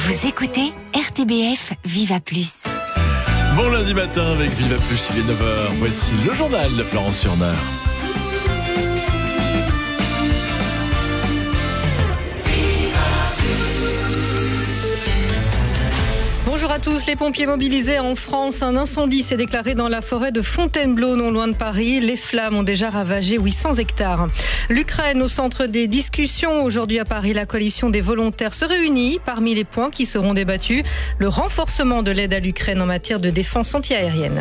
Vous écoutez RTBF Viva Plus. Bon lundi matin avec Viva Plus, il est 9h. Voici le journal de Florence Surner. Bonjour à tous. Les pompiers mobilisés en France. Un incendie s'est déclaré dans la forêt de Fontainebleau, non loin de Paris. Les flammes ont déjà ravagé 800 hectares. L'Ukraine au centre des discussions. Aujourd'hui à Paris, la coalition des volontaires se réunit. Parmi les points qui seront débattus, le renforcement de l'aide à l'Ukraine en matière de défense antiaérienne.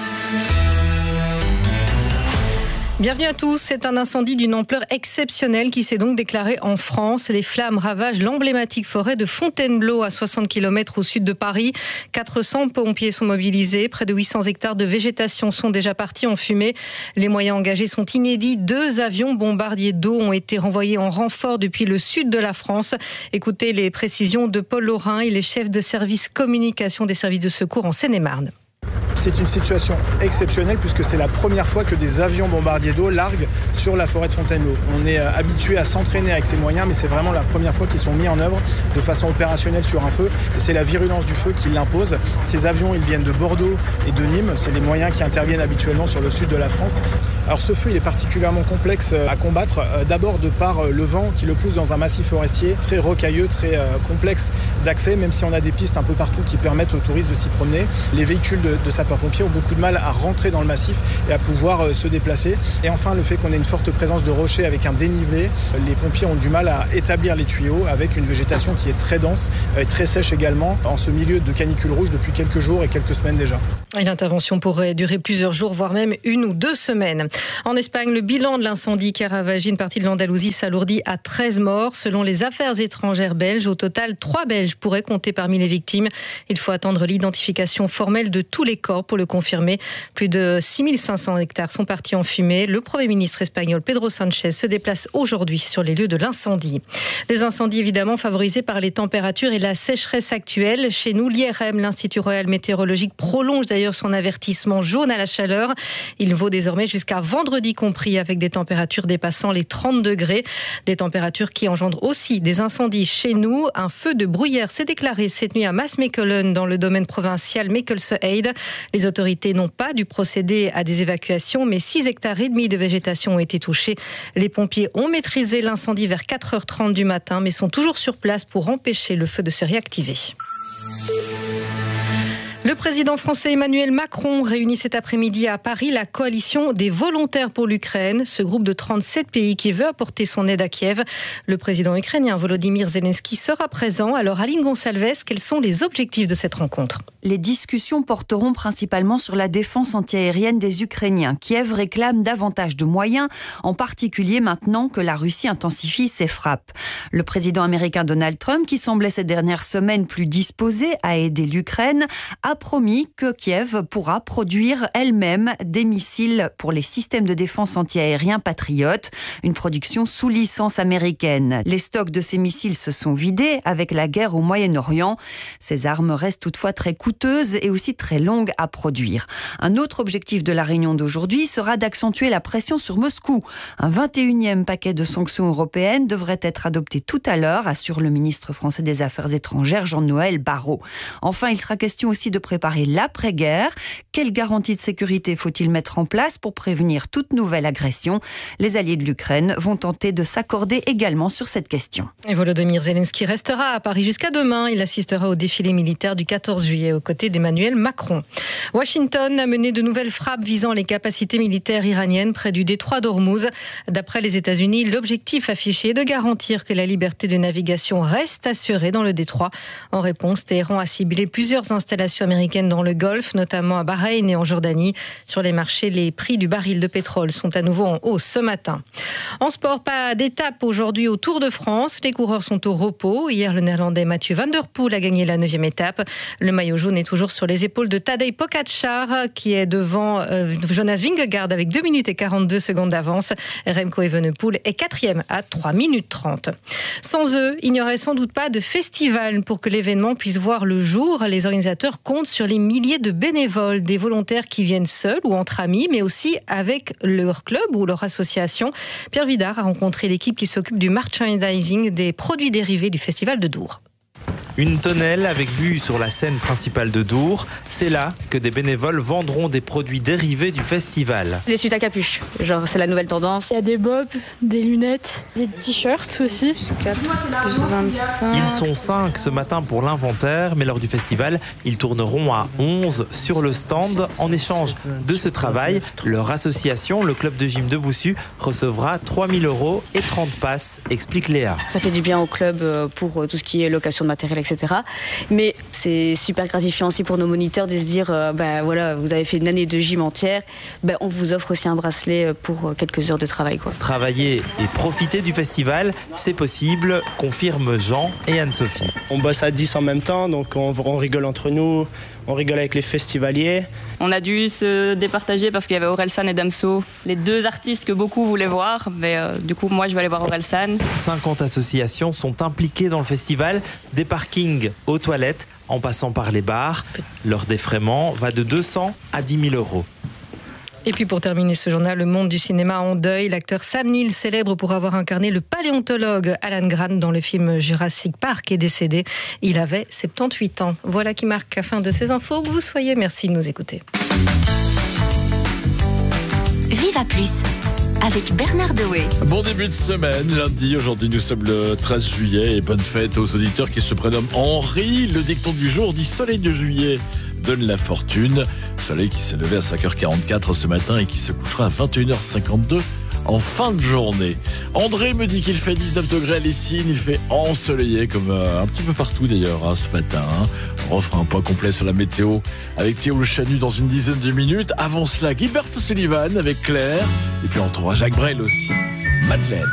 Bienvenue à tous. C'est un incendie d'une ampleur exceptionnelle qui s'est donc déclaré en France. Les flammes ravagent l'emblématique forêt de Fontainebleau à 60 km au sud de Paris. 400 pompiers sont mobilisés. Près de 800 hectares de végétation sont déjà partis en fumée. Les moyens engagés sont inédits. 2 avions bombardiers d'eau ont été renvoyés en renfort depuis le sud de la France. Écoutez les précisions de Paul Laurin. Il est chef de service communication des services de secours en Seine-et-Marne. C'est une situation exceptionnelle puisque c'est la première fois que des avions bombardiers d'eau larguent sur la forêt de Fontainebleau. On est habitué à s'entraîner avec ces moyens, mais c'est vraiment la première fois qu'ils sont mis en œuvre de façon opérationnelle sur un feu. Et c'est la virulence du feu qui l'impose. Ces avions, ils viennent de Bordeaux et de Nîmes. C'est les moyens qui interviennent habituellement sur le sud de la France. Alors ce feu, il est particulièrement complexe à combattre. D'abord de par le vent qui le pousse dans un massif forestier très rocailleux, très complexe d'accès, même si on a des pistes un peu partout qui permettent aux touristes de s'y promener. Les véhicules de sapeurs-pompiers ont beaucoup de mal à rentrer dans le massif et à pouvoir se déplacer. Et enfin, le fait qu'on ait une forte présence de rochers avec un dénivelé, les pompiers ont du mal à établir les tuyaux avec une végétation qui est très dense et très sèche également en ce milieu de canicule rouge depuis quelques jours et quelques semaines déjà. Et l'intervention pourrait durer plusieurs jours, voire même 1 ou 2 semaines. En Espagne, le bilan de l'incendie qui a ravagé une partie de l'Andalousie s'alourdit à 13 morts. Selon les affaires étrangères belges, au total, 3 Belges pourraient compter parmi les victimes. Il faut attendre l'identification formelle de tous les corps pour le confirmer. Plus de 6500 hectares sont partis en fumée. Le Premier ministre espagnol Pedro Sánchez se déplace aujourd'hui sur les lieux de l'incendie. Des incendies évidemment favorisés par les températures et la sécheresse actuelle. Chez nous, l'IRM, l'Institut Royal Météorologique, prolonge d'ailleurs son avertissement jaune à la chaleur. Il vaut désormais jusqu'à vendredi compris avec des températures dépassant les 30 degrés. Des températures qui engendrent aussi des incendies chez nous. Un feu de bruyère s'est déclaré cette nuit à Maasmechelen dans le domaine provincial Mechelse-Heide. Les autorités n'ont pas dû procéder à des évacuations, mais 6,5 hectares de végétation ont été touchés. Les pompiers ont maîtrisé l'incendie vers 4h30 du matin, mais sont toujours sur place pour empêcher le feu de se réactiver. Le président français Emmanuel Macron réunit cet après-midi à Paris la coalition des volontaires pour l'Ukraine, ce groupe de 37 pays qui veut apporter son aide à Kiev. Le président ukrainien Volodymyr Zelensky sera présent. Alors Aline Gonçalves, quels sont les objectifs de cette rencontre ? Les discussions porteront principalement sur la défense antiaérienne des Ukrainiens. Kiev réclame davantage de moyens, en particulier maintenant que la Russie intensifie ses frappes. Le président américain Donald Trump, qui semblait ces dernières semaines plus disposé à aider l'Ukraine, a promis que Kiev pourra produire elle-même des missiles pour les systèmes de défense antiaériens Patriot, une production sous licence américaine. Les stocks de ces missiles se sont vidés avec la guerre au Moyen-Orient. Ces armes restent toutefois très coûteuses et aussi très longues à produire. Un autre objectif de la réunion d'aujourd'hui sera d'accentuer la pression sur Moscou. Un 21e paquet de sanctions européennes devrait être adopté tout à l'heure, assure le ministre français des Affaires étrangères Jean-Noël Barrot. Enfin, il sera question aussi de préparer l'après-guerre. Quelles garanties de sécurité faut-il mettre en place pour prévenir toute nouvelle agression ? Les alliés de l'Ukraine vont tenter de s'accorder également sur cette question. Et Volodymyr Zelensky restera à Paris jusqu'à demain. Il assistera au défilé militaire du 14 juillet aux côtés d'Emmanuel Macron. Washington a mené de nouvelles frappes visant les capacités militaires iraniennes près du détroit d'Ormuz. D'après les États-Unis, l'objectif affiché est de garantir que la liberté de navigation reste assurée dans le détroit. En réponse, Téhéran a ciblé plusieurs installations américaines dans le Golfe, notamment à Bahreïn et en Jordanie. Sur les marchés, les prix du baril de pétrole sont à nouveau en hausse ce matin. En sport, pas d'étape aujourd'hui au Tour de France. Les coureurs sont au repos. Hier, le Néerlandais Mathieu Van Der Poel a gagné la 9e étape. Le maillot jaune est toujours sur les épaules de Tadej Pogačar, qui est devant Jonas Vingegaard avec 2 minutes et 42 secondes d'avance. Remco Evenepoel est 4e à 3 minutes 30. Sans eux, il n'y aurait sans doute pas de festival pour que l'événement puisse voir le jour. Les organisateurs comptent sur les milliers de bénévoles, des volontaires qui viennent seuls ou entre amis, mais aussi avec leur club ou leur association. Pierre Vidard a rencontré l'équipe qui s'occupe du merchandising des produits dérivés du Festival de Dour. Une tonnelle avec vue sur la scène principale de Dour. C'est là que des bénévoles vendront des produits dérivés du festival. Les suites à capuche, genre c'est la nouvelle tendance. Il y a des bobs, des lunettes, des t-shirts aussi. 4 plus 25. Ils sont 5 ce matin pour l'inventaire, mais lors du festival, ils tourneront à 11 sur le stand. En échange de ce travail, leur association, le club de gym de Boussu, recevra 3 000 € et 30 passes, explique Léa. Ça fait du bien au club pour tout ce qui est location de matériel, etc. Mais c'est super gratifiant aussi pour nos moniteurs de se dire, voilà, vous avez fait une année de gym entière, on vous offre aussi un bracelet pour quelques heures de travail, quoi. Travailler et profiter du festival, c'est possible, confirment Jean et Anne-Sophie. On bosse à 10 en même temps, donc on rigole entre nous, on rigole avec les festivaliers. On a dû se départager parce qu'il y avait Orelsan et Damso, les 2 artistes que beaucoup voulaient voir, mais du coup moi je vais aller voir Orelsan. 50 associations sont impliquées dans le festival, des parkings aux toilettes en passant par les bars. Leur défraiement va de 200 à 10 000 €. Et puis pour terminer ce journal, le monde du cinéma en deuil. L'acteur Sam Neill, célèbre pour avoir incarné le paléontologue Alan Grant dans le film Jurassic Park, est décédé. Il avait 78 ans. Voilà qui marque la fin de ces infos. Que vous soyez, merci de nous écouter. Viva Plus avec Bernard Dewey. Bon début de semaine, lundi. Aujourd'hui, nous sommes le 13 juillet et bonne fête aux auditeurs qui se prénomment Henri. Le dicton du jour dit soleil de juillet donne la fortune. Soleil qui s'est levé à 5h44 ce matin et qui se couchera à 21h52 en fin de journée. André me dit qu'il fait 19 degrés à Lessines, il fait ensoleillé comme un petit peu partout d'ailleurs ce matin. On refera un point complet sur la météo avec Théo Le Chanu dans une dizaine de minutes. Avant cela, Gilbert Sullivan avec Claire et puis on retrouvera Jacques Brel aussi. Madeleine.